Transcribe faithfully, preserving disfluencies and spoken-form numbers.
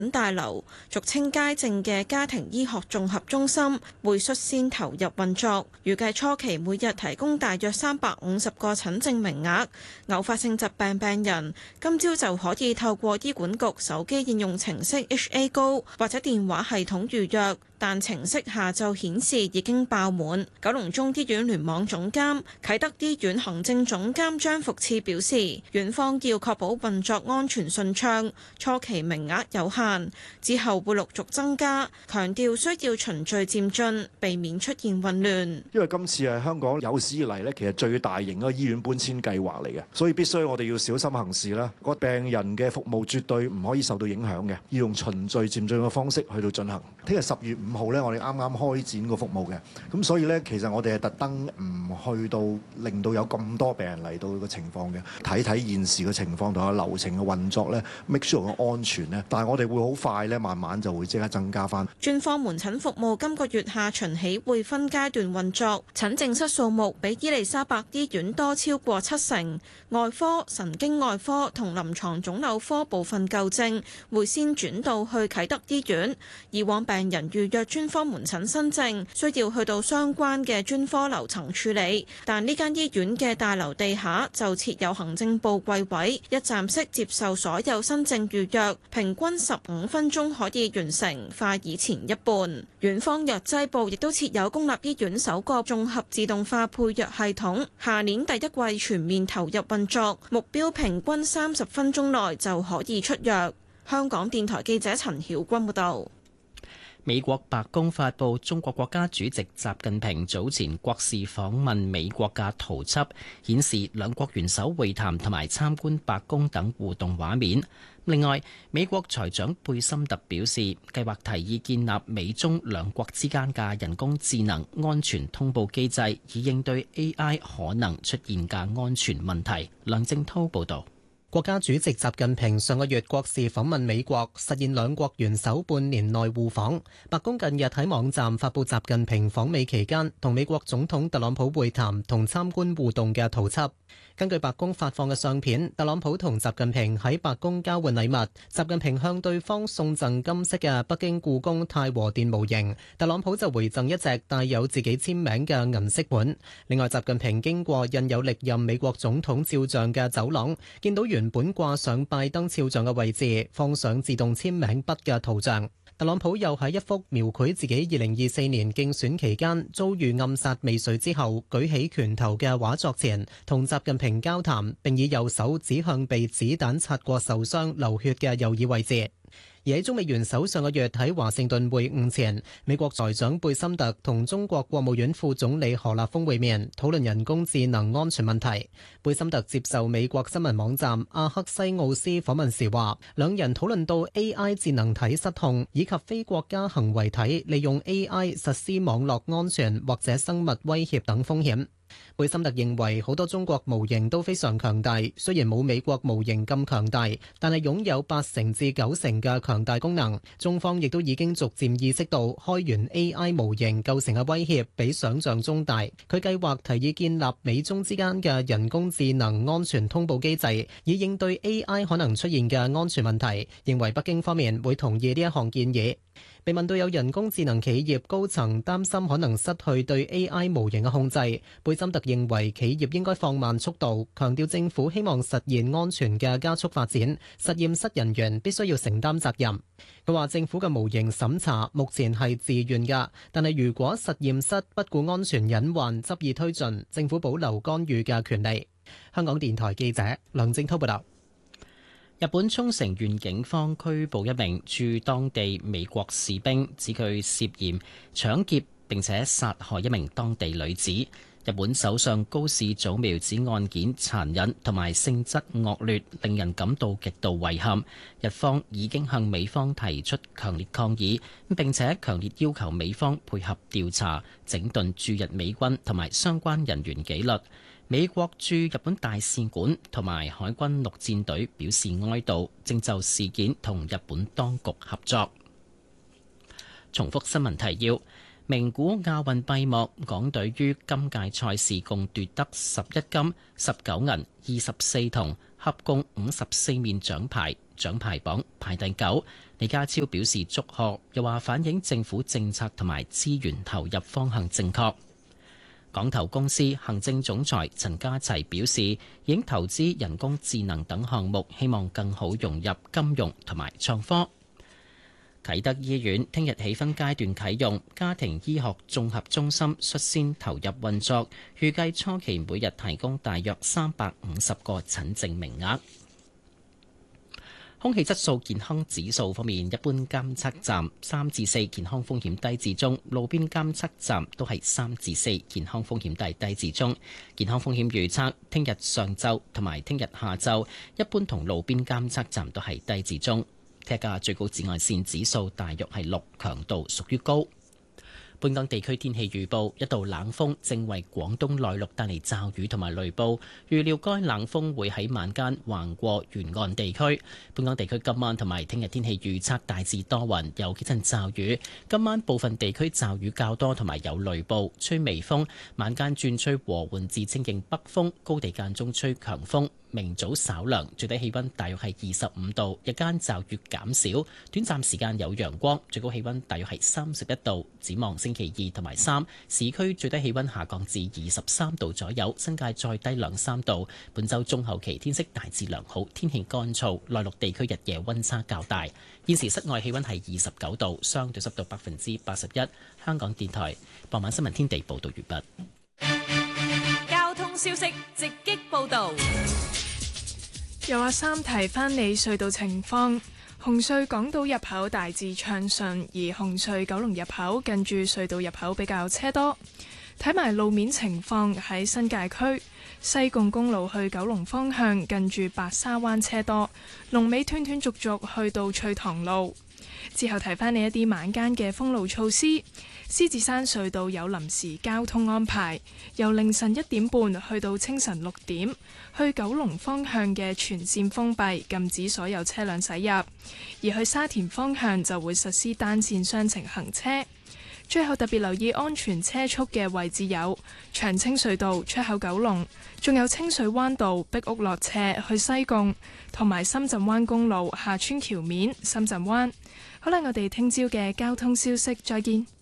大樓，俗稱街症嘅家庭醫學綜合中心會率先投入運作，預計初期每日提供大約三百五十個診症名額。偶發性疾病病人今朝就可以透過醫管局手機應用程式 H A Go 或者電話系統預約，但程式下晝顯示已經爆滿。九龍中醫院聯網總監、啟德醫院行政總監張福賜表示，院方要確保運作安全順暢，初期名額有限。之後會陸續增加，強調需要循序漸進，避免出現混亂。 因為今次係香港有史以嚟咧，其實最大型嘅醫院搬遷計劃嚟嘅，所以必須我哋要小心行事啦。個病人嘅服務絕對唔可以受到影響嘅，要用循序漸進嘅方式去到進行。聽日十月五號咧，我哋啱啱開展個服務嘅，咁所以咧，其實我哋係特登唔去到令到有咁多病人嚟到個情況嘅，睇睇現時嘅情況同埋流程嘅運作咧，make sure 個安全咧。但係我哋會好快咧，慢慢就會即刻增加翻。 專科門診服務今個月下旬起會分階段運作，診症室數目比伊利沙伯醫院多超過七成。外科、神經外科同臨床腫瘤科部分舊症會先轉到去啟德醫院。以往病人預約專科門診新症需要去到相關嘅專科樓層處理，但呢間醫院嘅大樓地下就設有行政部櫃位，一站式接受所有新症預約，平均十五分鐘可以完成，快以前一半。院方藥劑部亦都設有公立醫院首個綜合自動化配藥系統，下年第一季全面投入運作，目標平均三十分鐘內就可以出藥。香港電台記者陳曉君報道。 美國白宮發布中國國家主席習近平早前國事訪問美國嘅圖輯，顯示兩國元首會談同埋參觀白宮等互動畫面。另外，美國財長貝森特表示，計劃提議建立美中兩國之間嘅人工智能安全通報機制，以應對 A I 可能出現嘅安全問題。梁正濤報道。 國家主席習近平上個月國事訪問美國，實現兩國元首半年內互訪。白宮近日喺網站發布習近平訪美期間同美國總統特朗普會談同參觀互動嘅圖輯。根據白宮發放嘅相片，特朗普同習近平喺白宮交換禮物，習近平向對方送贈金色嘅北京故宮太和殿模型，特朗普就回贈一隻帶有自己簽名嘅銀色本。另外，習近平經過印有歷任美國總統肖像嘅走廊，見到原本掛上拜登肖像嘅位置放上自動簽名筆嘅圖像。特朗普又喺一幅描繪自己二零二四年競選期間遭遇暗殺未遂之後舉起拳頭嘅畫作前，同習近平交談，並以右手指向被子彈擦過受傷流血嘅右耳位置。而喺中美元首上個月喺華盛頓會晤前，美國財長貝森特同中國國務院副總理何立峰會面，討論人工智能安全問題。貝森特接受美國新聞網站阿克西奧斯訪問時話，兩人討論到 A I 智能體失控以及非國家行為體利用 A I 實施網絡安全或者生物威脅等風險。貝森特認為好多中國模型都非常強大，雖然冇美國模型咁強大，但係擁有八成至九成嘅強大功能。中方亦都已經逐漸意識到開源 A I 模型構成嘅威脅比想象中大。佢計劃提議建立美中之間嘅人工智能安全通報機制，以應對 A I 可能出現嘅安全問題。認為北京方面會同意呢一項建議。被問到有人工智能企業高層擔心可能失去對 A I 模型嘅控制，貝森特認為企業應該放慢速度，強調政府希望實現安全嘅加速發展，實驗室人員必須要承擔責任。佢話政府嘅模型審查目前係自願㗎，但係如果實驗室不顧安全隱患執意推進，政府保留干預嘅權利。香港電台記者梁正滔報道。日本沖繩縣警方拘捕一名駐當地美國士兵，指佢涉嫌搶劫並且殺害一名當地女子。日本首相高市早苗指案件殘忍同埋性質惡劣，令人感到極度遺憾。日方已經向美方提出強烈抗議，並且強烈要求美方配合調查，整頓駐日美軍同埋相關人員紀律。美國駐日本大使館同埋海軍陸戰隊表示哀悼，正就事件同日本當局合作。重複新聞提要：名古亞運閉幕，港隊於今屆賽事共奪得十一金、十九銀、二十四銅，合共五十四面獎牌，獎牌榜排第九。 李家超表示祝賀，又話反映政府政策同埋資源投入方向正確。港投公司行政總裁陳家齊表示，已經投資人工智能等項目，希望更好融入金融同埋創科。啟德醫院聽日起分階段啟用，家庭醫學綜合中心率先投入運作，預計初期每日提供大約三百五十個診症名額。空氣質素健康指數方面，一般監測站三至四，健康風險低至中；路邊監測站都係三至四，健康風險低低至中。健康風險預測，聽日上晝同埋聽日下晝，一般同路邊監測站都係低至中。聽日嘅最高紫外線指數大約係六，強度屬於高。本港地區天氣預報，一道冷鋒正為廣東內陸帶嚟驟雨同埋雷暴，預料該冷鋒會喺晚間橫過沿岸地區。本港地區今晚同埋聽日天氣預測大致多雲，有幾陣驟雨。今晚部分地區驟雨較多同埋有雷暴，吹微風，晚間轉吹和緩至清勁北風，高地間中吹強風。明早稍涼，最低氣溫大約係二十五度，日間驟雨減少，短暫時間有陽光，最高氣溫大約係三十一度。展望星期二同埋三，市區最低氣溫下降至二十三度左右，新界再低兩三度。本週中後期天色大致良好，天氣乾燥，內陸地區日夜溫差較大。現時室外氣溫係二十九度，相對濕度百分之八十一。香港電台傍晚新聞天地報道完畢。 交通消息直擊報道。有阿三提翻你隧道情況，紅隧港島入口大致暢順，而紅隧九龍入口近住隧道入口比較車多。睇埋路面情況，喺新界區西貢公路去九龍方向近住白沙灣車多，龍尾斷斷續續去到翠塘路。之後提翻你一啲晚間嘅封路措施，獅子山隧道有臨時交通安排，由凌晨一點半去到清晨六點，去九龍方向嘅全線封閉，禁止所有車輛駛入；而去沙田方向就會實施單線雙程行車。最後特別留意安全車速嘅位置有長青隧道出口九龍，仲有清水灣道壁屋落斜去西貢，同埋深圳灣公路下村橋面深圳灣。好啦，我哋聽朝嘅交通消息再見。